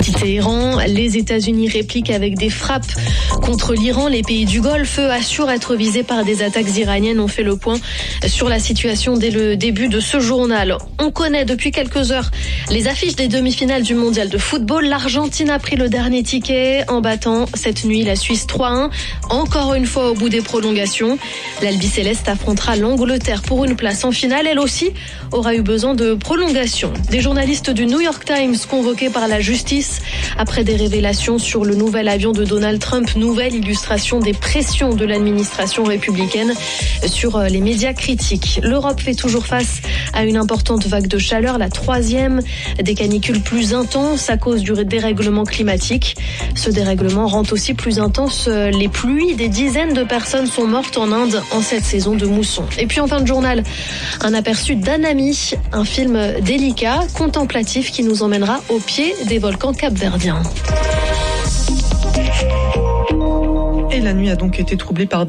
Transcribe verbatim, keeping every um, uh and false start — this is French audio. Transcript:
Partie Téhéran, les États-Unis répliquent avec des frappes contre l'Iran. Les pays du Golfe assurent être visés par des attaques iraniennes. On fait le point sur la situation dès le début de ce journal. On connaît depuis quelques heures les affiches des demi-finales du mondial de football. L'Argentine a pris le dernier ticket en battant cette nuit la Suisse trois à un. Encore une fois au bout des prolongations. L'Albi-Céleste affrontera l'Angleterre pour une place en finale. Elle aussi aura eu besoin de prolongation. Des journalistes du New York Times convoqués par la justice après des révélations sur le nouvel avion de Donald Trump. Nouvelle illustration des pressions de l'administration républicaine sur les médias critiques. L'Europe fait toujours face à une importante vague de chaleur, la troisième, des canicules plus intenses à cause du dérèglement climatique. Ce dérèglement rend aussi plus intense les pluies. Des dizaines de personnes sont mortes en Inde en cette saison de mousson. Et puis en fin de journal, un aperçu d'Anami, un film délicat, contemplatif qui nous emmènera au pied des volcans capverdiens. Et la nuit a donc été troublée par